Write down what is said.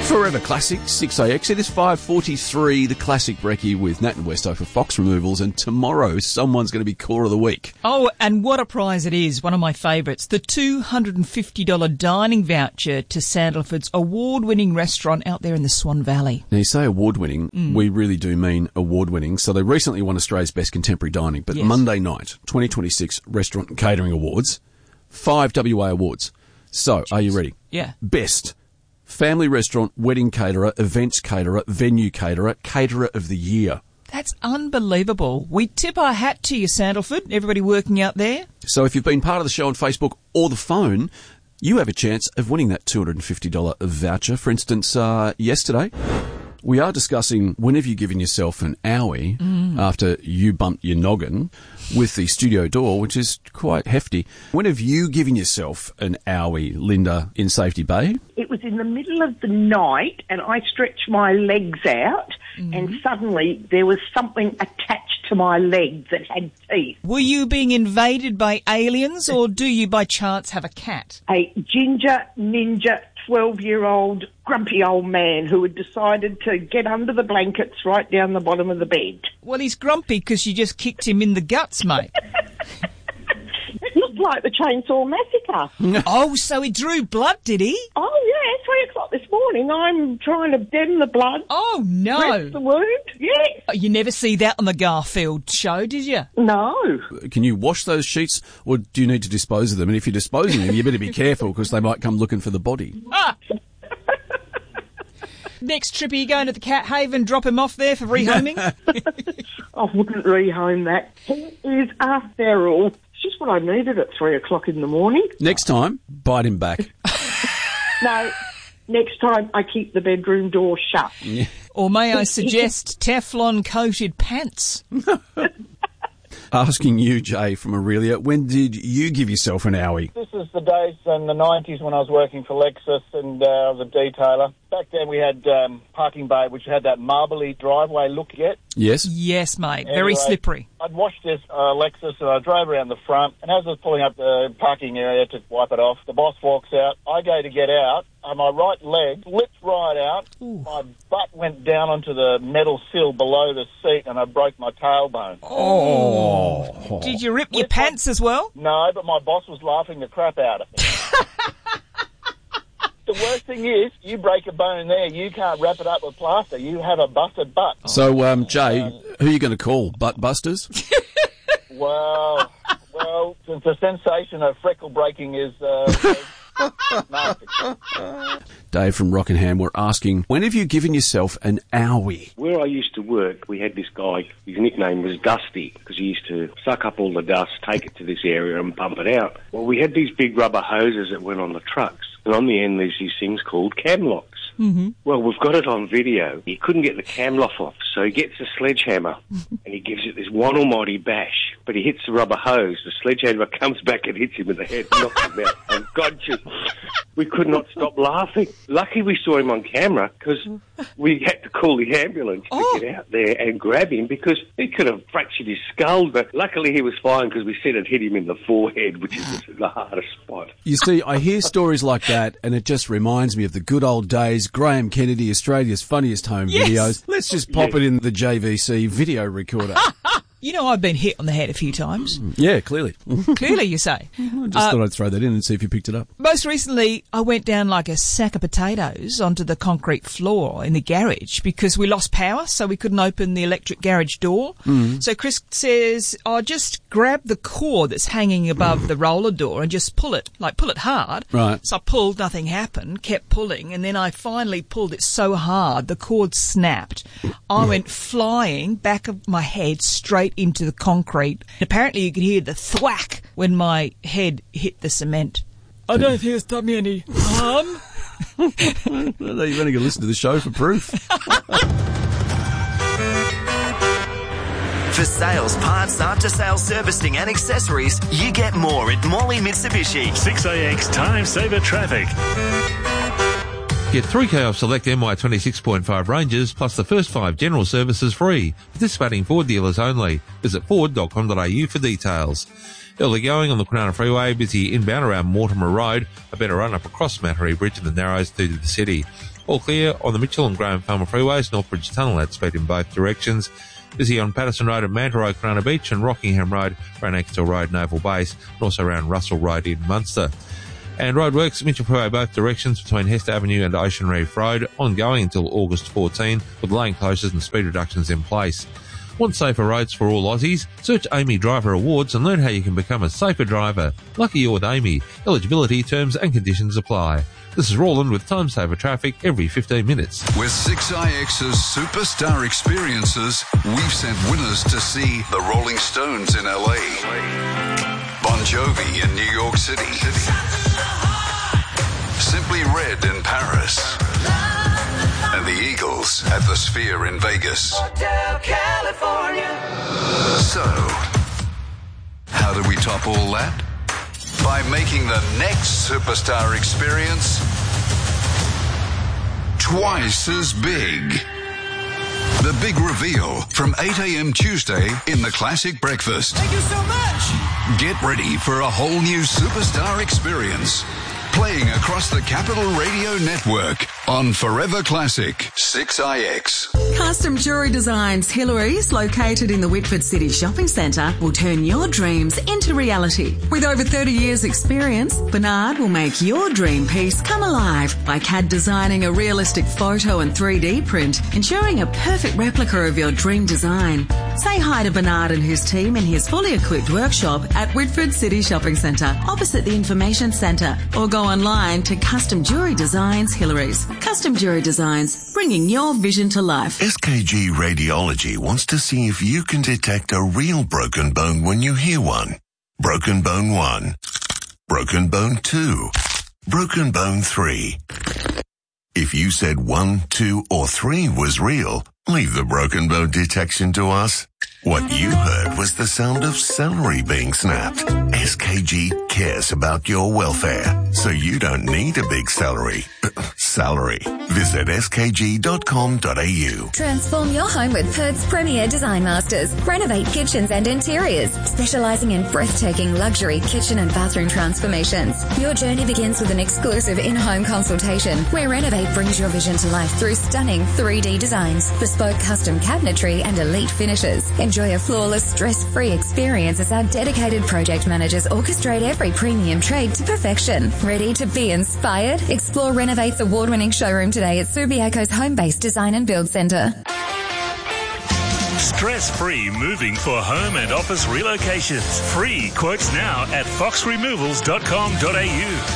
Forever Classic, 6AX. It is 5:43, the Classic Brekkie with Nat and Westo for Fox Removals, and tomorrow someone's going to be Core of the Week. Oh, and what a prize it is, one of my favourites. The $250 dining voucher to Sandalford's award-winning restaurant out there in the Swan Valley. Now, you say award-winning, we really do mean award-winning. So they recently won Australia's Best Contemporary Dining, but Yes. Monday night, 2026 Restaurant and Catering Awards, 5 WA awards. So, are you ready? Yeah. Best Family Restaurant, Wedding Caterer, Events Caterer, Venue Caterer, Caterer of the Year. That's unbelievable. We tip our hat to you, Sandalford, everybody working out there. So if you've been part of the show on Facebook or the phone, you have a chance of winning that $250 voucher. For instance, yesterday, we are discussing when have you given yourself an owie after you bumped your noggin with the studio door, which is quite hefty. When have you given yourself an owie, Linda, in Safety Bay? It was in the middle of the night and I stretched my legs out and suddenly there was something attached to my leg that had teeth. Were you being invaded by aliens, or do you by chance have a cat? A ginger ninja 12-year-old grumpy old man who had decided to get under the blankets right down the bottom of the bed. Well, he's grumpy because you just kicked him in the guts, mate. It looked like the Chainsaw Massacre. Oh, so he drew blood, did he? Oh, yeah, 3 o'clock this morning. I'm trying to stem the blood. Oh, no. Dress the wound. Yes. You never see that on the Garfield show, did you? No. Can you wash those sheets, or do you need to dispose of them? And if you're disposing of them, you better be careful because they might come looking for the body. Next trip, are you going to the Cat Haven, drop him off there for rehoming? I wouldn't rehome that. He is a feral. It's just what I needed at 3 o'clock in the morning. Next time, bite him back. No, next time I keep the bedroom door shut. Or may I suggest Teflon-coated pants? Asking you, Jay from Aurelia, when did you give yourself an owie? This is the days in the 90s when I was working for Lexus and I was a detailer. Back then we had parking bay which had that marbly driveway look yet. Yes? Yes, mate. Anyway, Very slippery. I'd washed this Lexus and I drove around the front, and as I was pulling up the parking area to wipe it off, the boss walks out. I go to get out, and my right leg flips right out. Ooh. My butt went down onto the metal sill below the seat and I broke my tailbone. Oh. Did you rip your pants as well? No, but my boss was laughing the crap out of me. The worst thing is, you break a bone there, you can't wrap it up with plaster. You have a busted butt. So, Jay, who are you going to call? Butt Busters? Well, since the sensation of freckle breaking is nasty. Dave from Rockingham, we're asking, when have you given yourself an owie? Where I used to work, we had this guy, his nickname was Dusty, because he used to suck up all the dust, take it to this area and pump it out. Well, we had these big rubber hoses that went on the trucks, and on the end there's these things called cam locks. Mm-hmm. Well, we've got it on video. He couldn't get the cam lock off, so he gets a sledgehammer and he gives it this one almighty bash, but he hits the rubber hose. The sledgehammer comes back and hits him in the head, knocks him out unconscious. We could not stop laughing. Lucky we saw him on camera, because we had to call the ambulance to get out there and grab him, because he could have fractured his skull, but luckily he was fine because we said it hit him in the forehead, which is the hardest spot. You see, I hear stories like that, and it just reminds me of the good old days. Graham Kennedy, Australia's funniest home videos. Let's just pop it in the JVC video recorder. You know, I've been hit on the head a few times. Yeah, clearly. Clearly, you say. I just thought I'd throw that in and see if you picked it up. Most recently, I went down like a sack of potatoes onto the concrete floor in the garage because we lost power, so we couldn't open the electric garage door. So Chris says, just grab the cord that's hanging above the roller door and just pull it hard. Right. So I pulled, nothing happened, kept pulling, and then I finally pulled it so hard, the cord snapped. I went flying back of my head straight into the concrete. Apparently you could hear the thwack when my head hit the cement. I don't think it's done me any harm. You've only got to listen to the show for proof. For sales, parts, after-sales servicing and accessories, you get more at Morley Mitsubishi. 6AX Time Saver Traffic. Get 3K off select MY 26.5 ranges plus the first 5 general services free. Participating Ford dealers only. Visit ford.com.au for details. Early going on the Kwinana Freeway, busy inbound around Mortimer Road. A better run up across Mattery Bridge and the Narrows through to the city. All clear on the Mitchell and Graham Farmer freeways, Northbridge Tunnel at speed in both directions. Busy on Patterson Road at Manta Road, Corona Beach, and Rockingham Road around Exeter Road, Naval Base, and also around Russell Road in Munster. And roadworks, Mitchell Freeway both directions between Hester Avenue and Ocean Reef Road, ongoing until August 14, with lane closures and speed reductions in place. Want safer roads for all Aussies? Search Amy Driver Awards and learn how you can become a safer driver. Lucky you're with Amy. Eligibility, terms and conditions apply. This is Roland with Time Saver Traffic every 15 minutes. With 6IX's Superstar Experiences, we've sent winners to see the Rolling Stones in LA, Bon Jovi in New York City, Simply Red in Paris, and the Eagles at the Sphere in Vegas. Hotel California. So, how do we top all that? By making the next Superstar Experience twice as big. The big reveal from 8 a.m. Tuesday in the Classic Breakfast. Thank you so much. Get ready for a whole new Superstar Experience. Playing across the Capital Radio Network on Forever Classic 6IX. Custom Jewellery Designs Hillary's, located in the Whitford City Shopping Centre, will turn your dreams into reality. With over 30 years' experience, Bernard will make your dream piece come alive by CAD designing a realistic photo and 3D print, ensuring a perfect replica of your dream design. Say hi to Bernard and his team in his fully equipped workshop at Whitford City Shopping Centre, opposite the Information Centre, or go online to Custom Jewellery Designs Hillary's. Custom Jewellery Designs, bringing your vision to life. SKG Radiology wants to see if you can detect a real broken bone when you hear one. Broken bone 1. Broken bone 2. Broken bone 3. If you said 1, 2, or 3 was real, leave the broken bone detection to us. What you heard was the sound of celery being snapped. SKG cares about your welfare, so you don't need a big salary. Visit skg.com.au. Transform your home with Perth's premier design masters. Renovate kitchens and interiors, specialising in breathtaking luxury kitchen and bathroom transformations. Your journey begins with an exclusive in-home consultation where Renovate brings your vision to life through stunning 3D designs, bespoke custom cabinetry and elite finishes. Enjoy a flawless, stress-free experience as our dedicated project managers orchestrate every premium trade to perfection. Ready to be inspired? Explore Renovate's award-winning showroom today at Subiaco's home-based design and build centre. Stress-free moving for home and office relocations. Free quotes now at foxremovals.com.au.